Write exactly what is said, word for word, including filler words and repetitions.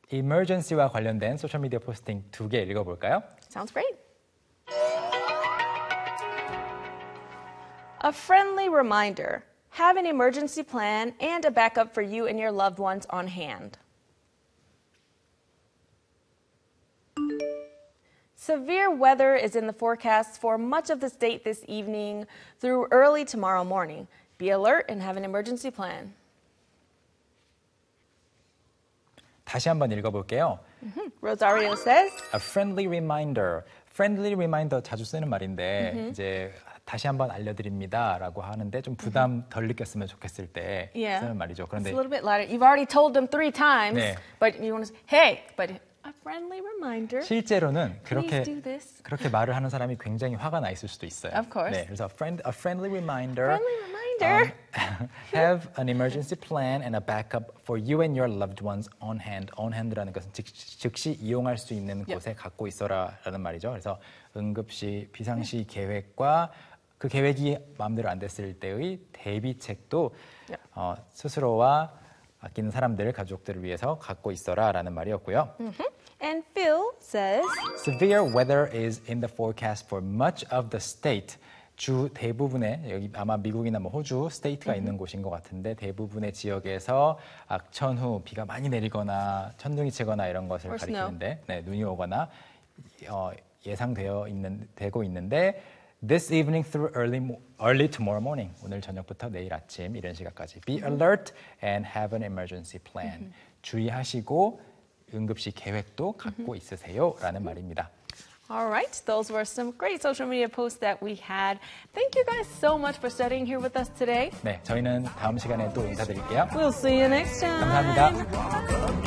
emergency와 관련된 소셜미디어 포스팅 두 개 읽어볼까요? Sounds great. A friendly reminder. Have an emergency plan and a backup for you and your loved ones on hand. Severe weather is in the forecast for much of the state this evening through early tomorrow morning. Be alert and have an emergency plan. 다시 한번 읽어볼게요. Mm-hmm. Rosario says, A friendly reminder. Friendly reminder 자주 쓰는 말인데 mm-hmm. 이제 다시 한번 알려드립니다라고 하는데 좀 부담 덜 느꼈으면 좋겠을 때 yeah. 쓰는 말이죠. 그런데 It's a little bit lighter. You've already told them three times, 네. but you want to say, hey, but a friendly reminder. 실제로는 그렇게 Please do this. 그렇게 말을 하는 사람이 굉장히 화가 나 있을 수도 있어요. Of course. 네, 그래서 friend, a friendly reminder. Friendly reminder. Um, have an emergency plan and a backup for you and your loved ones on hand. On hand라는 것은 즉, 즉시 이용할 수 있는 Yep. 곳에 갖고 있어라라는 말이죠. 그래서 응급시, 비상시 계획과 그 계획이 마음대로 안 됐을 때의 대비책도 Yep. 어, 스스로와 아끼는 사람들, 가족들을 위해서 갖고 있어라라는 말이었고요. Mm-hmm. And Phil says, Severe weather is in the forecast for much of the state. 주 대부분의 여기 아마 미국이나 뭐 호주 스테이트가 있는 곳인 것 같은데 대부분의 지역에서 악천후 비가 많이 내리거나 천둥이 치거나 이런 것을 가리키는데 네, 눈이 오거나 어, 예상되어 있는 되고 있는데 this evening through early early tomorrow morning 오늘 저녁부터 내일 아침 이런 시각까지 be alert and have an emergency plan 주의하시고 응급시 계획도 갖고 있으세요라는 말입니다. all right, those were some great social media posts that we had. Thank you guys so much for studying here with us today. 네, 저희는 다음 시간에 또 인사드릴게요. We'll see you next time. 감사합니다.